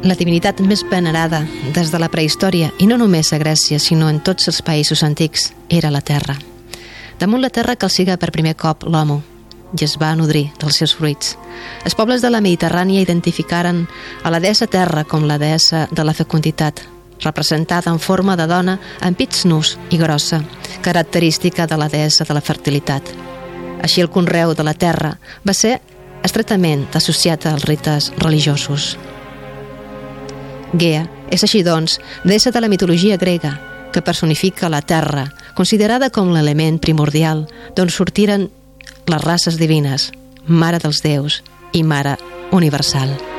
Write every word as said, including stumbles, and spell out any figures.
La divinitat més venerada des de la prehistòria, i no només a Grècia, sinó en tots els països antics, era la terra. Damunt la terra calciga per primer cop l'homo, i es va nodrir dels seus fruits. Els pobles de la Mediterrània identificaren a la deessa terra com la deessa de la fecunditat, representada en forma de dona amb pits nus i grossa, característica de la deessa de la fertilitat. Així el conreu de la terra va ser estretament associat als rites religiosos. Gea és així doncs deessa de la mitologia grega, que personifica la terra, considerada com l'element primordial d'on sortiren les races divines, mare dels déus i mare universal.